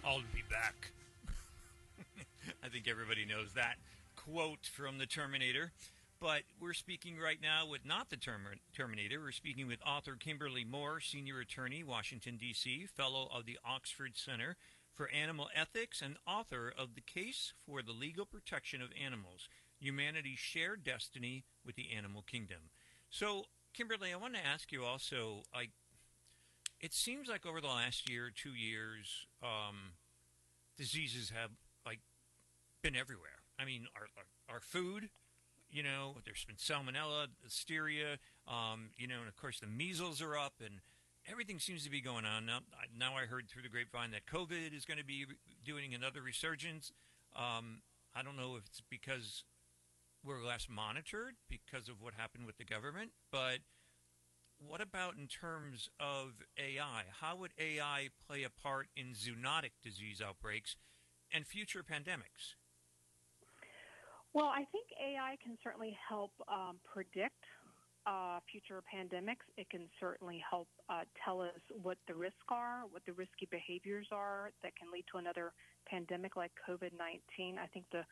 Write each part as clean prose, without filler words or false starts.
I'll be back. I think everybody knows that quote from the Terminator. But we're speaking right now with not the Terminator. We're speaking with author Kimberly Moore, senior attorney, Washington, D.C., fellow of the Oxford Center for Animal Ethics, and author of The Case for the Legal Protection of Animals, Humanity's Shared Destiny with the Animal Kingdom. So, Kimberly, I want to ask you also, it seems like over the last year, 2 years, diseases have been everywhere. I mean, our food, there's been salmonella, listeria, and of course the measles are up, and everything seems to be going on. Now I heard through the grapevine that COVID is going to be doing another resurgence. I don't know if it's because we're less monitored because of what happened with the government, but what about in terms of AI? How would AI play a part in zoonotic disease outbreaks and future pandemics? Well, I think AI can certainly help predict future pandemics. It can certainly help tell us what the risks are, what the risky behaviors are that can lead to another pandemic like COVID-19. I think the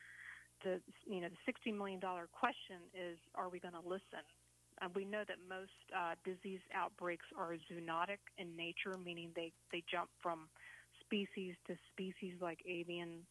$60 million question is, are we going to listen? We know that most disease outbreaks are zoonotic in nature, meaning they jump from species to species, like avian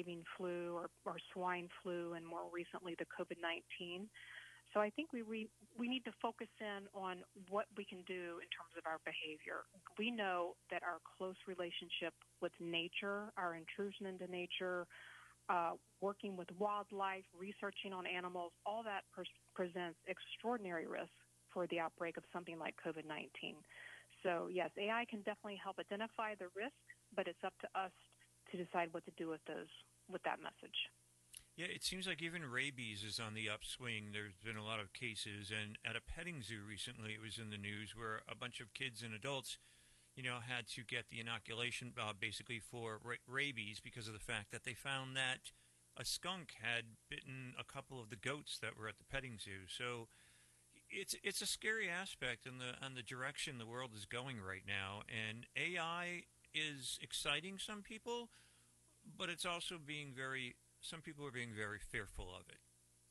flu or swine flu, and more recently the COVID-19. So I think we need to focus in on what we can do in terms of our behavior. We know that our close relationship with nature, our intrusion into nature, working with wildlife, researching on animals, all that presents extraordinary risks for the outbreak of something like COVID-19. So yes, AI can definitely help identify the risk, but it's up to us to decide what to do with that message. Yeah, it seems like even rabies is on the upswing. There's been a lot of cases, and at a petting zoo recently, it was in the news where a bunch of kids and adults, had to get the inoculation basically for rabies because of the fact that they found that a skunk had bitten a couple of the goats that were at the petting zoo. So it's a scary aspect on the direction the world is going right now, and AI is exciting some people, but it's also some people are being very fearful of it.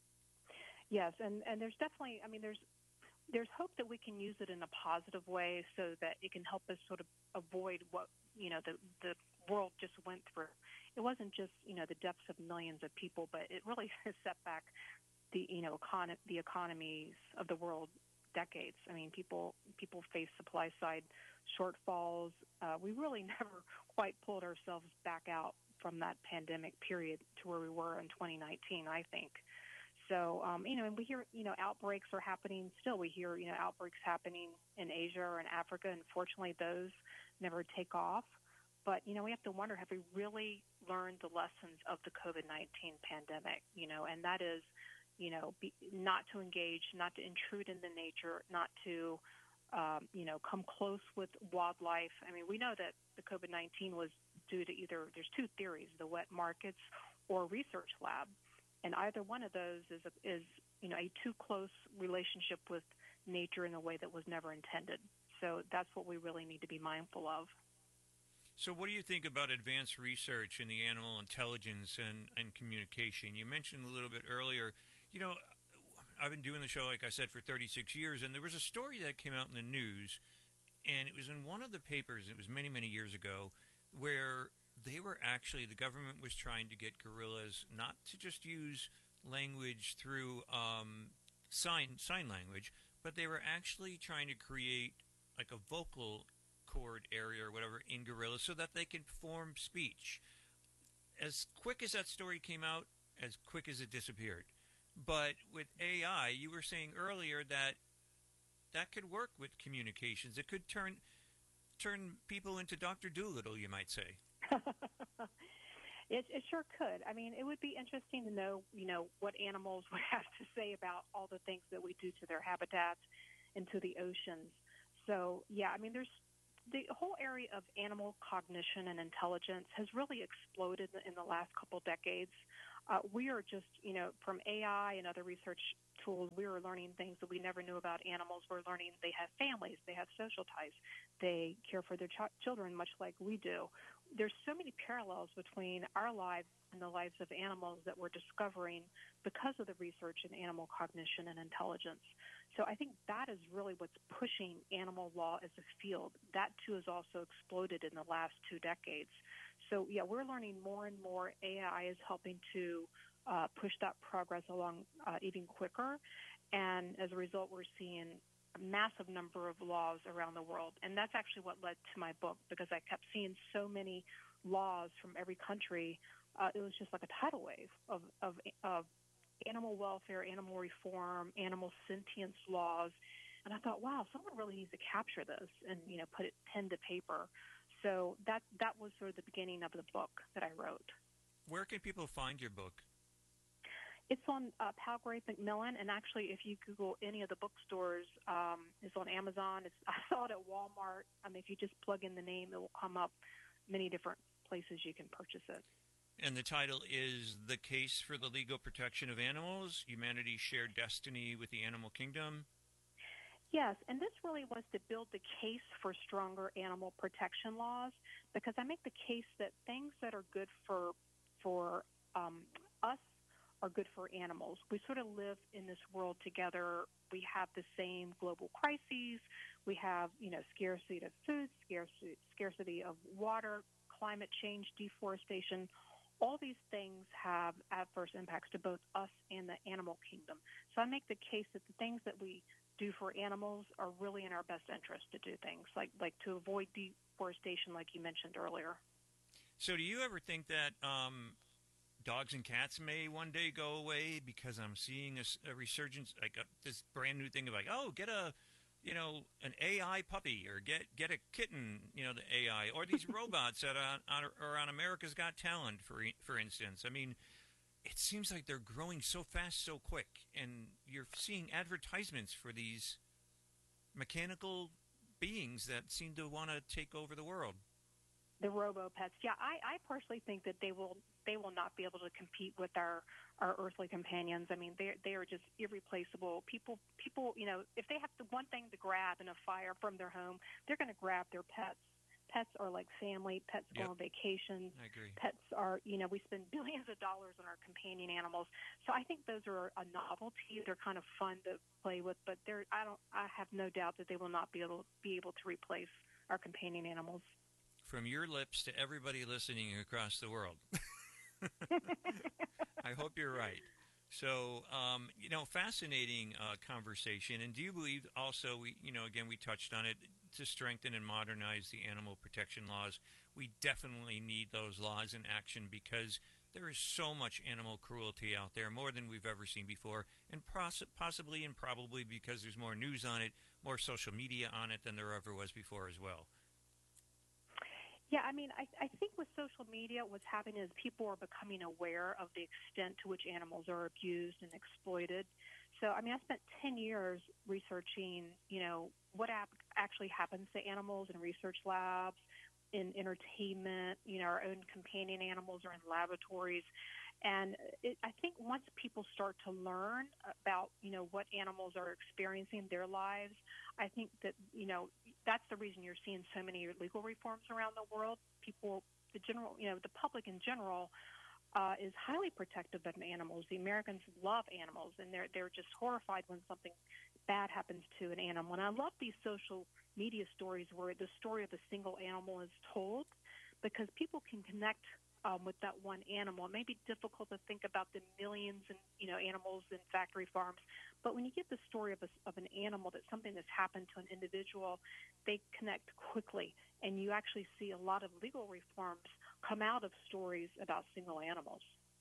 Yes, and there's definitely, there's hope that we can use it in a positive way so that it can help us sort of avoid what, the world just went through. It wasn't just, the deaths of millions of people, but it really has set back the economies of the world decades. I mean, people face supply side shortfalls. We really never quite pulled ourselves back out from that pandemic period to where we were in 2019, I think. So, and we hear, outbreaks are happening still. We hear, outbreaks happening in Asia or in Africa, and fortunately those never take off. But, we have to wonder, have we really learned the lessons of the COVID-19 pandemic, and that is, not to engage, not to intrude into nature, not to, come close with wildlife. I mean, we know that the COVID-19 was due to there's two theories, the wet markets or research lab. And either one of those is a too close relationship with nature in a way that was never intended. So that's what we really need to be mindful of. So what do you think about advanced research in the animal intelligence and communication? You mentioned a little bit earlier, I've been doing the show, like I said, for 36 years, and there was a story that came out in the news, and it was in one of the papers, it was many, many years ago, where the government was trying to get gorillas not to just use language through sign language, but they were actually trying to create like a vocal cord area or whatever in gorillas so that they can form speech. As quick as that story came out, as quick as it disappeared. But with AI, you were saying earlier that could work with communications. It could turn people into Dr. Dolittle, you might say. It sure could. I mean, it would be interesting to know, what animals would have to say about all the things that we do to their habitats and to the oceans. So, yeah, there's the whole area of animal cognition and intelligence has really exploded in the last couple decades. We are just, from AI and other research tools, we are learning things that we never knew about animals. We're learning they have families, they have social ties, they care for their children much like we do. There's so many parallels between our lives and the lives of animals that we're discovering because of the research in animal cognition and intelligence. So I think that is really what's pushing animal law as a field. That, too, has also exploded in the last 2 decades. So, yeah, we're learning more and more. AI is helping to push that progress along even quicker. And as a result, we're seeing a massive number of laws around the world. And that's actually what led to my book, because I kept seeing so many laws from every country. It was just like a tidal wave of animal welfare, animal reform, animal sentience laws. And I thought, wow, someone really needs to capture this and, put it pen to paper. So that was sort of the beginning of the book that I wrote. Where can people find your book? It's on Palgrave Macmillan, and actually, if you Google any of the bookstores, it's on Amazon. I saw it at Walmart. If you just plug in the name, it will come up many different places you can purchase it. And the title is The Case for the Legal Protection of Animals, Humanity's Shared Destiny with the Animal Kingdom. Yes, and this really was to build the case for stronger animal protection laws, because I make the case that things that are good for us are good for animals. We sort of live in this world together. We have the same global crises. We have, scarcity of food, scarcity of water, climate change, deforestation. All these things have adverse impacts to both us and the animal kingdom. So I make the case that the things that we do for animals are really in our best interest to do things like to avoid deforestation, like you mentioned earlier. So do you ever think that dogs and cats may one day go away? Because I'm seeing a resurgence, like this brand new thing of get an AI puppy, or get a kitten, the AI, or these robots that are on America's Got Talent, for instance. It seems like they're growing so fast, so quick, and you're seeing advertisements for these mechanical beings that seem to want to take over the world. The robo-pets. Yeah, I personally think that they will not be able to compete with our earthly companions. They are just irreplaceable. People, if they have the one thing to grab in a fire from their home, they're going to grab their pets. Pets are like family. Pets go on vacation. I agree. Pets are, we spend billions of dollars on our companion animals. So I think those are a novelty. They're kind of fun to play with, but I have no doubt that they will not be able to replace our companion animals. From your lips to everybody listening across the world. I hope you're right. So, fascinating conversation. And do you believe also, we touched on it, to strengthen and modernize the animal protection laws, we definitely need those laws in action, because there is so much animal cruelty out there, more than we've ever seen before, and possibly and probably because there's more news on it, more social media on it than there ever was before as well. Yeah, I think with social media, what's happening is people are becoming aware of the extent to which animals are abused and exploited. So, I spent 10 years researching, what actually happens to animals in research labs, in entertainment, our own companion animals are in laboratories. And I think once people start to learn about, what animals are experiencing in their lives, I think that, that's the reason you're seeing so many legal reforms around the world. People, the public in general, is highly protective of animals. The Americans love animals, and they're just horrified when something bad happens to an animal. And I love these social media stories where the story of a single animal is told, because people can connect with that one animal. It may be difficult to think about the millions and animals in factory farms, but when you get the story of an animal, that's something that's happened to an individual, they connect quickly, and you actually see a lot of legal reforms come out of stories about single animals.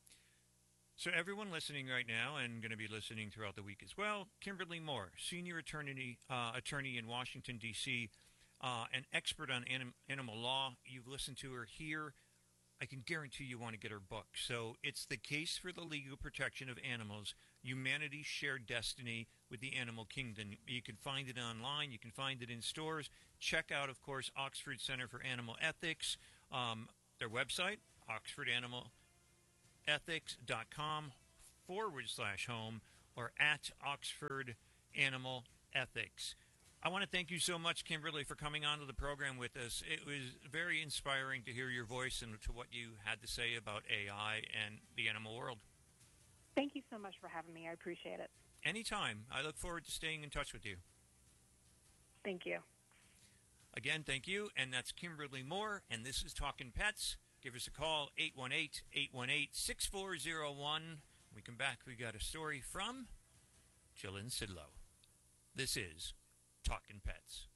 So everyone listening right now, and going to be listening throughout the week as well, Kimberly Moore, senior attorney in Washington, D.C., an expert on animal law. You've listened to her here. I can guarantee you want to get her book. So it's The Case for the Legal Protection of Animals, Humanity's Shared Destiny with the Animal Kingdom. You can find it online. You can find it in stores. Check out, of course, Oxford Center for Animal Ethics, their website, animalethics.com/home or at Oxford Animal Ethics. I want to thank you so much, Kimberly, for coming onto the program with us. It was very inspiring to hear your voice and to what you had to say about AI and the animal world. Thank you so much for having me. I appreciate it. Anytime. I look forward to staying in touch with you. Thank you. Again, thank you. And that's Kimberly Moore, and this is Talking Pets. Give us a call, 818-818-6401. We come back, we got a story from Jillian Sidlow. This is Talking Pets.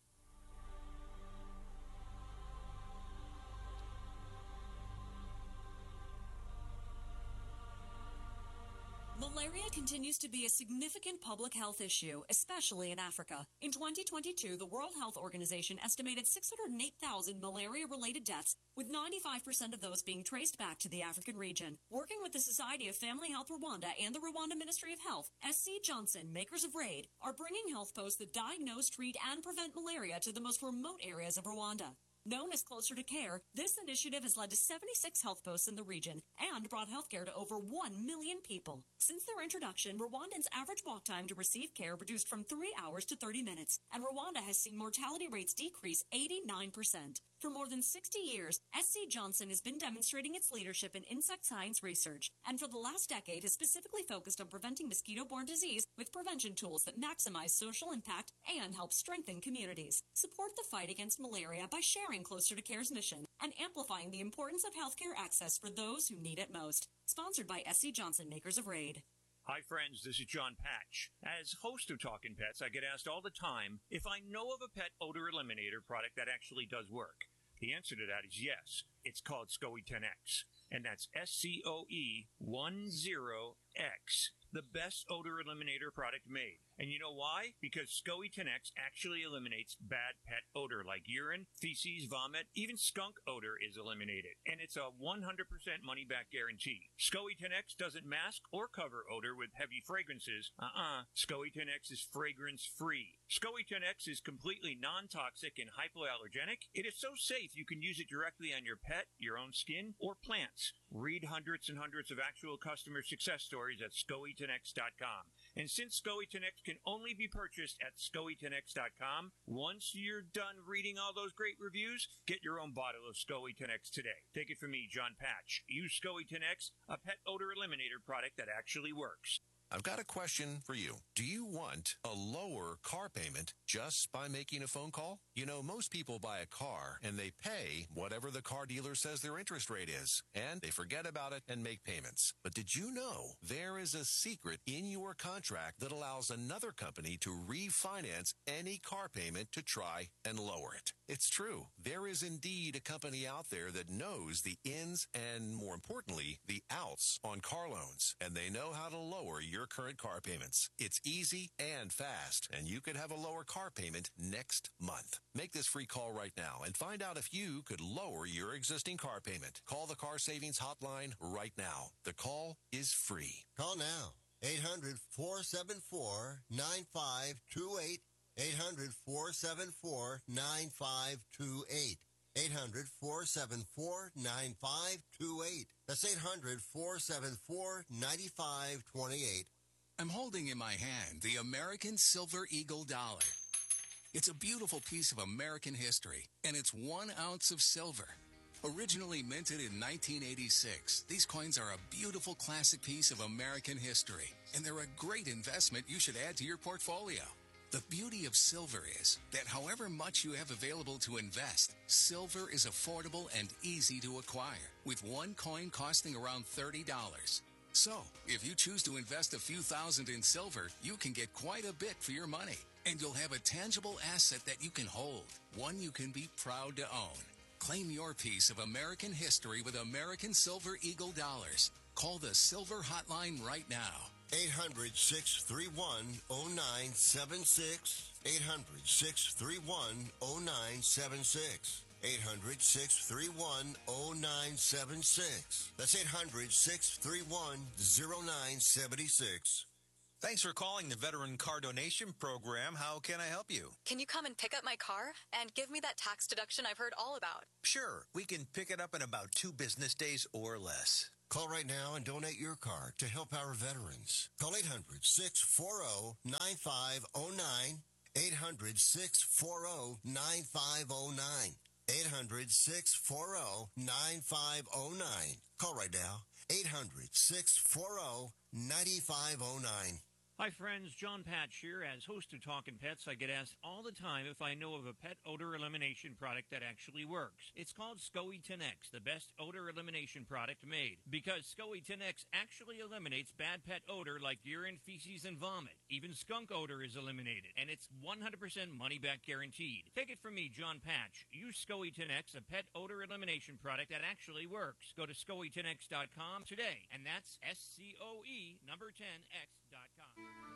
Malaria continues to be a significant public health issue, especially in Africa. In 2022, the World Health Organization estimated 608,000 malaria-related deaths, with 95% of those being traced back to the African region. Working with the Society of Family Health Rwanda and the Rwanda Ministry of Health, SC Johnson, makers of RAID, are bringing health posts that diagnose, treat, and prevent malaria to the most remote areas of Rwanda. Known as Closer to Care, this initiative has led to 76 health posts in the region and brought healthcare to over 1 million people. Since their introduction, Rwandans' average walk time to receive care reduced from 3 hours to 30 minutes, and Rwanda has seen mortality rates decrease 89%. For more than 60 years, SC Johnson has been demonstrating its leadership in insect science research, and for the last decade has specifically focused on preventing mosquito-borne disease with prevention tools that maximize social impact and help strengthen communities. Support the fight against malaria by sharing Closer to Care's mission and amplifying the importance of healthcare access for those who need it most. Sponsored by SC Johnson, makers of RAID. Hi, friends. This is John Patch. As host of Talking Pets, I get asked all the time if I know of a pet odor eliminator product that actually does work. The answer to that is yes. It's called SCOE 10X, and that's SCOE10X, the best odor eliminator product made. And you know why? Because SCOE 10X actually eliminates bad pet odor like urine, feces, vomit, even skunk odor is eliminated. And it's a 100% money-back guarantee. SCOE 10X doesn't mask or cover odor with heavy fragrances. SCOE 10X is fragrance-free. SCOE 10X is completely non-toxic and hypoallergenic. It is so safe you can use it directly on your pet, your own skin, or plants. Read hundreds and hundreds of actual customer success stories at SCOE10X.com. And since SCOE 10X can only be purchased at SCOE10X.com, once you're done reading all those great reviews, get your own bottle of SCOE 10X today. Take it from me, John Patch. Use SCOE 10X, a pet odor eliminator product that actually works. I've got a question for you. Do you want a lower car payment just by making a phone call? You know, most people buy a car and they pay whatever the car dealer says their interest rate is, and they forget about it and make payments. But did you know there is a secret in your contract that allows another company to refinance any car payment to try and lower it? It's true. There is indeed a company out there that knows the ins and, more importantly, the outs on car loans, and they know how to lower your current car payments. It's easy and fast, and you could have a lower car payment next month. Make this free call right now and find out if you could lower your existing car payment. Call the Car Savings Hotline right now. The call is free. Call now. 800-474-9528. 800-474-9528. 800-474-9528. That's 800-474-9528. I'm holding in my hand the American Silver Eagle dollar. It's a beautiful piece of American history, and it's 1 ounce of silver. Originally minted in 1986, these coins are a beautiful classic piece of American history, and they're a great investment you should add to your portfolio. The beauty of silver is that however much you have available to invest, silver is affordable and easy to acquire, with one coin costing around $30. So, if you choose to invest a few thousand in silver, you can get quite a bit for your money, and you'll have a tangible asset that you can hold, one you can be proud to own. Claim your piece of American history with American Silver Eagle dollars. Call the Silver Hotline right now. 800-631-0976. 800-631-0976. 800-631-0976. That's 800-631-0976. Thanks for calling the Veteran Car Donation Program. How can I help you? Can you come and pick up my car and give me that tax deduction I've heard all about? Sure, we can pick it up in about 2 business days or less. Call right now and donate your car to help our veterans. Call 800-640-9509. 800-640-9509. 800-640-9509. Call right now. 800-640-9509. Hi, friends. John Patch here. As host of Talkin' Pets, I get asked all the time if I know of a pet odor elimination product that actually works. It's called SCOE 10X, the best odor elimination product made. Because SCOE 10X actually eliminates bad pet odor like urine, feces, and vomit. Even skunk odor is eliminated, and it's 100% money-back guaranteed. Take it from me, John Patch. Use SCOE 10X, a pet odor elimination product that actually works. Go to SCOE10X.com today, and that's SCOE number 10X.com.